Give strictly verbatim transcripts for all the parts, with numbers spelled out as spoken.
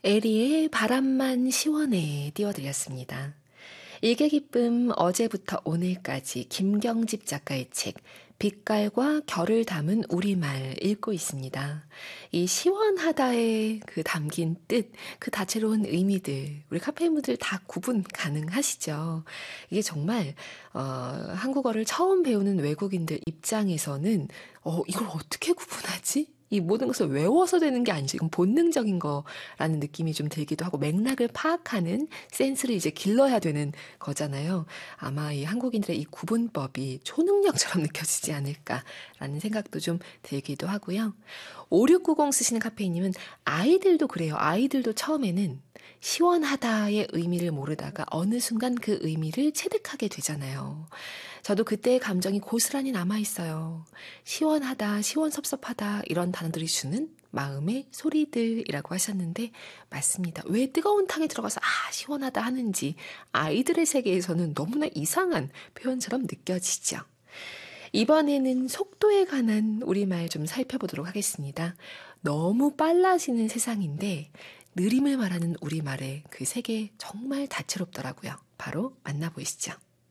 에리의 바람만 시원해 띄워드렸습니다. 일개 기쁨 어제부터 오늘까지 김경집 작가의 책 빛깔과 결을 담은 우리말 읽고 있습니다. 이 시원하다에 그 담긴 뜻, 그 다채로운 의미들 우리 카페인분들 다 구분 가능하시죠? 이게 정말 어, 한국어를 처음 배우는 외국인들 입장에서는 어, 이걸 어떻게 구분하지? 이 모든 것을 외워서 되는 게 아니지. 이건 본능적인 거라는 느낌이 좀 들기도 하고 맥락을 파악하는 센스를 이제 길러야 되는 거잖아요. 아마 이 한국인들의 이 구분법이 초능력처럼 느껴지지 않을까라는 생각도 좀 들기도 하고요. 오육구공 쓰시는 카페인님은 아이들도 그래요. 아이들도 처음에는 시원하다의 의미를 모르다가 어느 순간 그 의미를 체득하게 되잖아요. 저도 그때의 감정이 고스란히 남아있어요. 시원하다, 시원섭섭하다 이런 단어들이 주는 마음의 소리들이라고 하셨는데 맞습니다. 왜 뜨거운 탕에 들어가서 아 시원하다 하는지 아이들의 세계에서는 너무나 이상한 표현처럼 느껴지죠. 이번에는 속도에 관한 우리말 좀 살펴보도록 하겠습니다. 너무 빨라지는 세상인데 느림을 말하는 우리말의 그 세계 정말 다채롭더라고요. 바로 만나보시죠.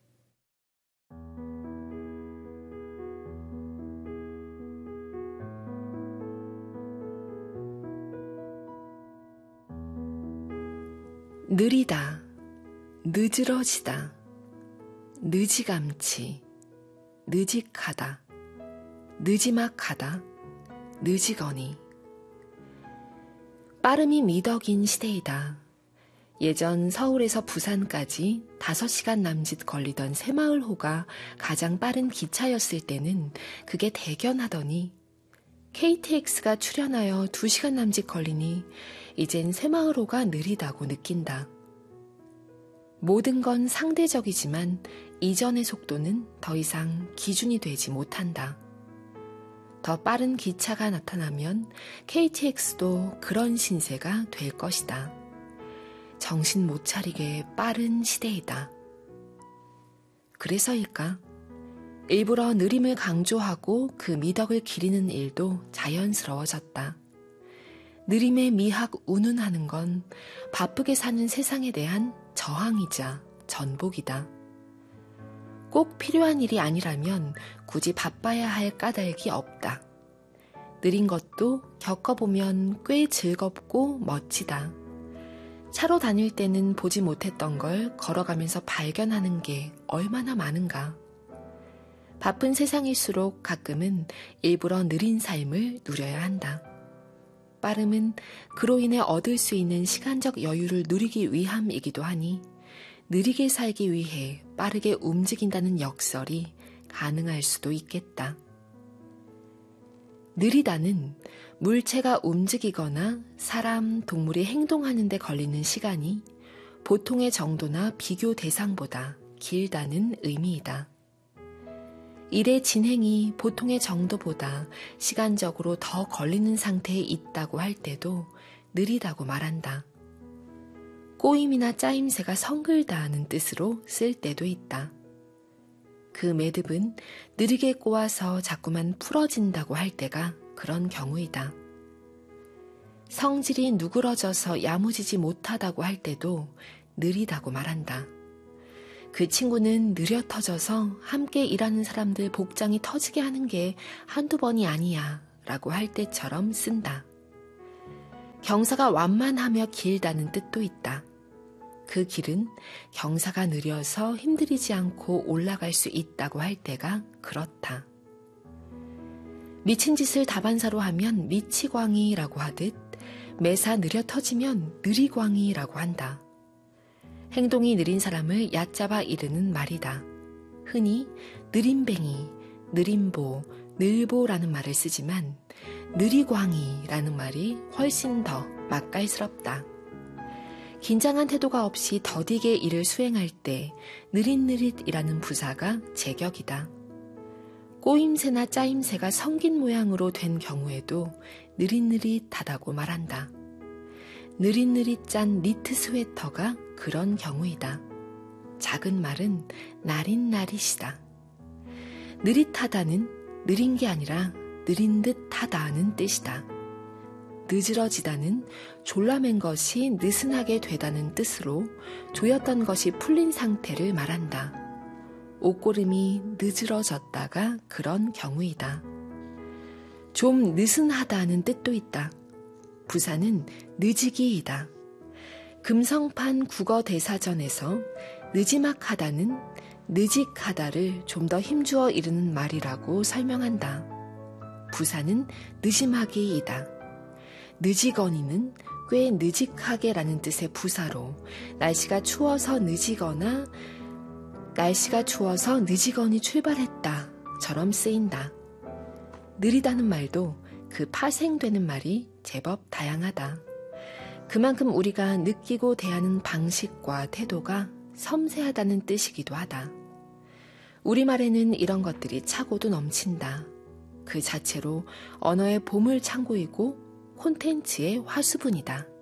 느리다, 늦으러지다, 느지감치, 느직하다, 느지막하다, 느지거니. 빠름이 미덕인 시대이다. 예전 서울에서 부산까지 다섯 시간 남짓 걸리던 새마을호가 가장 빠른 기차였을 때는 그게 대견하더니 케이티엑스가 출현하여 두 시간 남짓 걸리니 이젠 새마을호가 느리다고 느낀다. 모든 건 상대적이지만 이전의 속도는 더 이상 기준이 되지 못한다. 더 빠른 기차가 나타나면 케이티엑스도 그런 신세가 될 것이다. 정신 못 차리게 빠른 시대이다. 그래서일까? 일부러 느림을 강조하고 그 미덕을 기리는 일도 자연스러워졌다. 느림의 미학 운운하는 건 바쁘게 사는 세상에 대한 저항이자 전복이다. 꼭 필요한 일이 아니라면 굳이 바빠야 할 까닭이 없다. 느린 것도 겪어보면 꽤 즐겁고 멋지다. 차로 다닐 때는 보지 못했던 걸 걸어가면서 발견하는 게 얼마나 많은가. 바쁜 세상일수록 가끔은 일부러 느린 삶을 누려야 한다. 빠름은 그로 인해 얻을 수 있는 시간적 여유를 누리기 위함이기도 하니 느리게 살기 위해 빠르게 움직인다는 역설이 가능할 수도 있겠다. 느리다는 물체가 움직이거나 사람, 동물이 행동하는 데 걸리는 시간이 보통의 정도나 비교 대상보다 길다는 의미이다. 일의 진행이 보통의 정도보다 시간적으로 더 걸리는 상태에 있다고 할 때도 느리다고 말한다. 꼬임이나 짜임새가 성글다는 뜻으로 쓸 때도 있다. 그 매듭은 느리게 꼬아서 자꾸만 풀어진다고 할 때가 그런 경우이다. 성질이 누그러져서 야무지지 못하다고 할 때도 느리다고 말한다. 그 친구는 느려 터져서 함께 일하는 사람들 복장이 터지게 하는 게 한두 번이 아니야 라고 할 때처럼 쓴다. 경사가 완만하며 길다는 뜻도 있다. 그 길은 경사가 느려서 힘들이지 않고 올라갈 수 있다고 할 때가 그렇다. 미친 짓을 다반사로 하면 미치광이라고 하듯 매사 느려 터지면 느리광이라고 한다. 행동이 느린 사람을 얕잡아 이르는 말이다. 흔히 느림뱅이, 느림보, 늘보라는 말을 쓰지만 느리광이라는 말이 훨씬 더 맛깔스럽다. 긴장한 태도가 없이 더디게 일을 수행할 때 느릿느릿이라는 부사가 제격이다. 꼬임새나 짜임새가 성긴 모양으로 된 경우에도 느릿느릿하다고 말한다. 느릿느릿 짠 니트 스웨터가 그런 경우이다. 작은 말은 나릿나릿이다. 느릿하다는 느린 게 아니라 느린 듯 하다는 뜻이다. 느지러지다는 졸라맨 것이 느슨하게 되다는 뜻으로 조였던 것이 풀린 상태를 말한다. 옷고름이 느지러졌다가 그런 경우이다. 좀 느슨하다는 뜻도 있다. 부사는 느지기이다. 금성판 국어대사전에서 느지막하다는 느직하다를 좀 더 힘주어 이르는 말이라고 설명한다. 부사는 느지막이이다. 느지거니는 꽤 느직하게라는 뜻의 부사로 날씨가 추워서 늦이거나 날씨가 추워서 늦이거니 출발했다처럼 쓰인다. 느리다는 말도 그 파생되는 말이 제법 다양하다. 그만큼 우리가 느끼고 대하는 방식과 태도가 섬세하다는 뜻이기도 하다. 우리말에는 이런 것들이 차고도 넘친다. 그 자체로 언어의 보물창고이고 콘텐츠의 화수분이다.